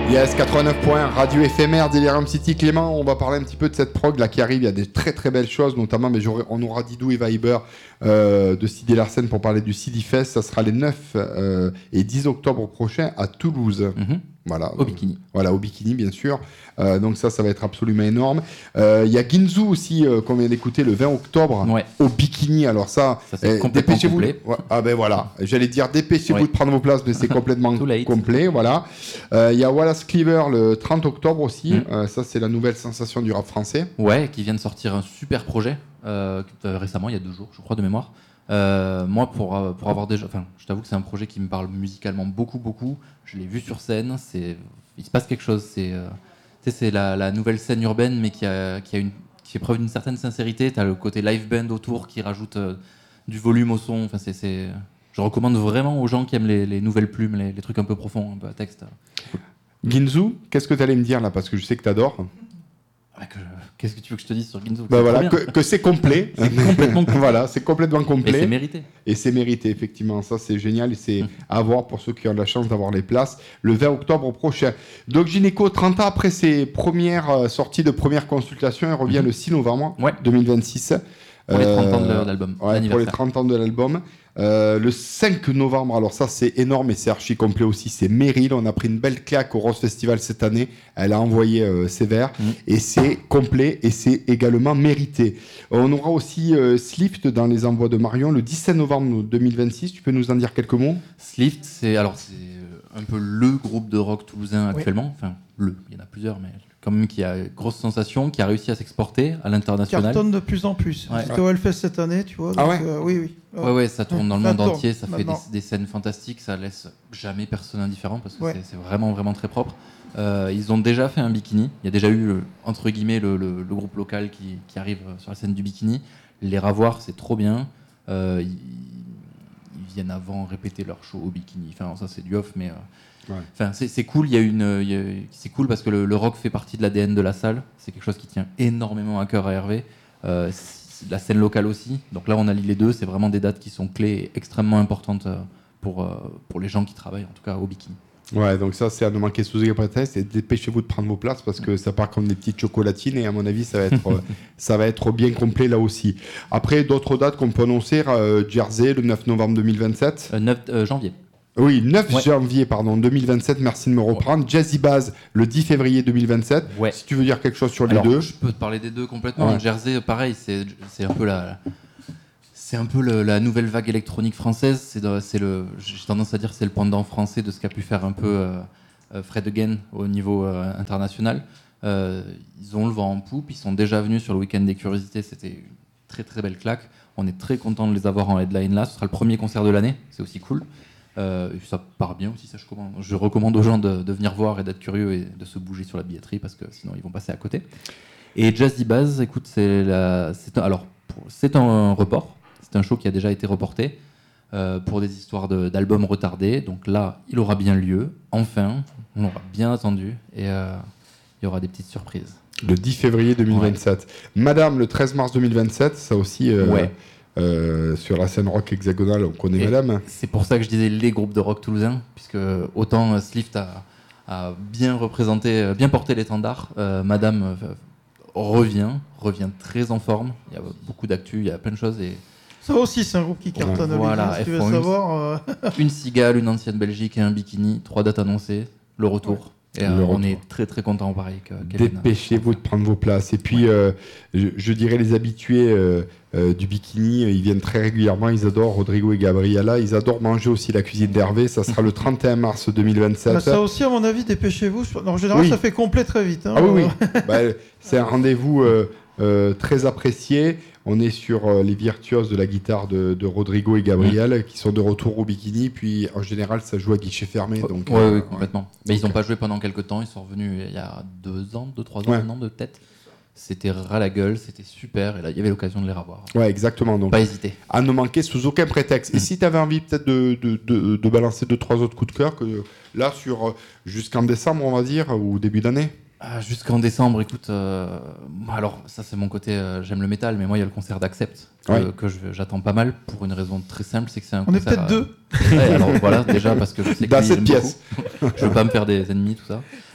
Yes, 89 points, radio éphémère, Delirium City. Clément, on va parler un petit peu de cette prog là qui arrive. Il y a des très très belles choses, notamment, mais on aura Didou et Viber de CD Larsen pour parler du CD Fest. Ça sera les 9 et 10 octobre prochains à Toulouse. Voilà, au Bikini. Voilà, au Bikini, bien sûr. Donc ça va être absolument énorme. Il y a Ginzu aussi, qu'on vient d'écouter le 20 octobre au Bikini. Alors ça c'est complètement dépêchez-vous. complet. Ouais. Ah ben voilà, j'allais dire dépêchez-vous de prendre vos places, mais c'est complètement complet. Voilà. Il y a Wallace Cleaver le 30 octobre aussi. Ça, c'est la nouvelle sensation du rap français. Ouais, qui vient de sortir un super projet récemment, il y a 2 jours, je crois, de mémoire. Moi, pour avoir déjà, je t'avoue que c'est un projet qui me parle musicalement beaucoup. Je l'ai vu sur scène. Il se passe quelque chose. C'est la nouvelle scène urbaine, mais qui fait preuve d'une certaine sincérité. T'as le côté live band autour qui rajoute du volume au son. Enfin, je recommande vraiment aux gens qui aiment les nouvelles plumes, les trucs un peu profonds, un peu à texte. Ginzu, qu'est-ce que tu allais me dire là, parce que je sais que tu adores. Qu'est-ce que tu veux que je te dise sur Ginzu? Voilà, que c'est complet. C'est complètement complet. Voilà, c'est complètement complet. Et c'est mérité. Et c'est mérité, effectivement. Ça, c'est génial. Et c'est à voir pour ceux qui ont la chance d'avoir les places le 20 octobre prochain. Doc Gynéco, 30 ans après ses premières sorties de première consultation, il revient le 6 novembre 2026. Pour les 30 ans de l'album. Pour les 30 ans de l'album. Le 5 novembre, alors ça c'est énorme et c'est archi complet aussi, c'est Meryl. On a pris une belle claque au Rose Festival cette année. Elle a envoyé sévère et c'est complet et c'est également mérité. On aura aussi Slift dans les envois de Marion le 17 novembre 2026. Tu peux nous en dire quelques mots? Slift, c'est un peu le groupe de rock toulousain actuellement. Enfin, il y en a plusieurs, mais quand même qui a grosse sensation, qui a réussi à s'exporter à l'international. Cartonne de plus en plus. C'était au Hellfest cette année, tu vois. Donc, oui. Ouais, ça tourne dans le monde entier, ça fait des scènes fantastiques, ça laisse jamais personne indifférent parce que c'est vraiment, vraiment très propre. Ils ont déjà fait un Bikini, il y a déjà eu, entre guillemets, le groupe local qui arrive sur la scène du Bikini. Les ravoir, c'est trop bien. Ils viennent avant répéter leur show au Bikini. Enfin, ça, c'est du off, mais... c'est cool. C'est cool parce que le rock fait partie de l'ADN de la salle. C'est quelque chose qui tient énormément à cœur à Hervé. La scène locale aussi. Donc là, on allie les deux. C'est vraiment des dates qui sont clés et extrêmement importantes pour les gens qui travaillent, en tout cas au Bikini. Ouais, donc ça, c'est à ne manquer sous les prétextes. Et dépêchez-vous de prendre vos places parce que ça part comme des petites chocolatines et à mon avis, ça va être bien complet là aussi. Après, d'autres dates qu'on peut annoncer, Jersey, le 9 novembre 2027. 9 janvier. Oui, 9 janvier, 2027, merci de me reprendre. Jazzy Baz, le 10 février 2027. Si tu veux dire quelque chose sur les deux. Je peux te parler des deux complètement. Jersey, pareil, c'est un peu la nouvelle vague électronique française. J'ai tendance à dire que c'est le pendant français de ce qu'a pu faire un peu Fred Again au niveau international. Ils ont le vent en poupe, ils sont déjà venus sur le week-end des curiosités, c'était une très très belle claque. On est très content de les avoir en headline là. Ce sera le premier concert de l'année, c'est aussi cool. Ça part bien aussi, ça je recommande aux gens de venir voir et d'être curieux et de se bouger sur la billetterie parce que sinon ils vont passer à côté. Et Jazzy Baz, écoute, c'est un report, c'est un show qui a déjà été reporté pour des histoires d'albums retardés, donc là il aura bien lieu, enfin, on l'aura bien attendu et il y aura des petites surprises. Le 10 février 2027. Madame, le 13 mars 2027, ça aussi... sur la scène rock hexagonale, on connaît Madame. C'est pour ça que je disais les groupes de rock toulousains, puisque autant Slift a bien porté l'étendard, Madame revient très en forme. Il y a beaucoup d'actu, il y a plein de choses. Et... Ça aussi, c'est un groupe qui cartonne. Voilà, si tu veux savoir. Une cigale, une ancienne Belgique et un Bikini, 3 dates annoncées, le retour. Et on est très très content pareil que Kevin. Dépêchez-vous de prendre vos places. Et puis, je dirais les habitués du Bikini, ils viennent très régulièrement, ils adorent Rodrigo et Gabriela, ils adorent manger aussi la cuisine d'Hervé. Ça sera le 31 mars 2027. Ça aussi, à mon avis, dépêchez-vous. En général, ça fait complet très vite. Hein. Ah oui. C'est un rendez-vous très apprécié. On est sur les virtuoses de la guitare de Rodrigo et Gabriel qui sont de retour au Bikini. Puis en général, ça joue à guichet fermé. Donc, oui, complètement. Mais ils n'ont pas joué pendant quelques temps. Ils sont revenus il y a 2 ans, 3 ans maintenant de tête. C'était ras la gueule, c'était super. Et là, il y avait l'occasion de les revoir. Ouais, exactement. Donc, pas hésiter. À ne manquer sous aucun prétexte. Et si tu avais envie peut-être de balancer 2-3 autres coups de cœur, que là, jusqu'en décembre, on va dire, ou début d'année. Jusqu'en décembre, écoute, alors ça c'est mon côté, j'aime le métal, mais moi il y a le concert d'Accept que j'attends pas mal pour une raison très simple, c'est que c'est un concert... On est peut-être deux. Alors voilà, déjà parce que je sais que dans cette pièce. je veux pas me faire des ennemis, tout ça.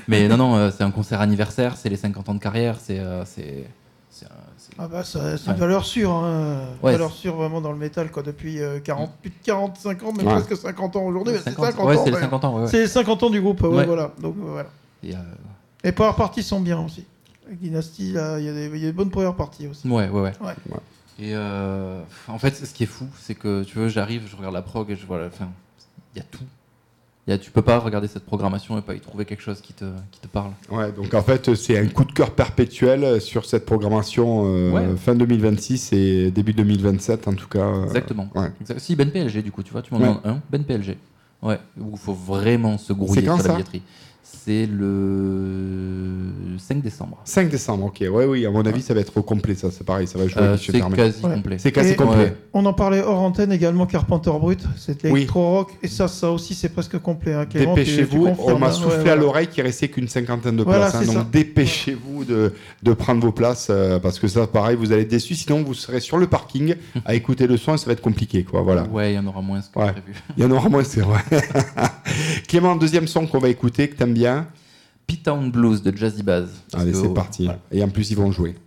Mais non, c'est un concert anniversaire, c'est les 50 ans de carrière, c'est Ah bah c'est une valeur sûre, valeur sûre vraiment dans le métal quoi, depuis plus de 45 ans, mais presque 50 ans aujourd'hui. C'est 50 ans. C'est les 50 ans. C'est les 50 ans du groupe, voilà. Donc voilà. Et Power Party sont bien aussi. Avec Dynasty, il y a des bonnes Power Party aussi. Ouais. Et en fait, ce qui est fou, c'est que tu vois, j'arrive, je regarde la prog et je vois, il y a tout. Tu peux pas regarder cette programmation et pas y trouver quelque chose qui te parle. Ouais, donc en fait, c'est un coup de cœur perpétuel sur cette programmation fin 2026 et début 2027 en tout cas. Exactement. Si, Ben PLG du coup, tu vois, tu m'en demandes un, Ben PLG. Ouais, où il faut vraiment se grouiller sur la billetterie. C'est le 5 décembre. 5 décembre, ok. Oui, à mon avis, ça va être complet, ça. C'est pareil, ça va jouer. C'est quasi complet. C'est quasi complet. On en parlait hors antenne également, Carpenter Brut. C'est l'électro-rock. Et ça aussi, c'est presque complet. Hein. Dépêchez-vous. On m'a soufflé à l'oreille qu'il restait qu'une cinquantaine de places. Donc dépêchez-vous de prendre vos places. Parce que ça, pareil, vous allez être déçus. Sinon, vous serez sur le parking à écouter le son et ça va être compliqué. Voilà. Ouais, il y en aura moins que prévu. Il y en aura moins, c'est vrai. Clément, deuxième son qu'on va écouter, que t'aimes bien. P-Town Blues de Jazzy Bass. Allez, c'est parti. Voilà. Et en plus, ils vont jouer.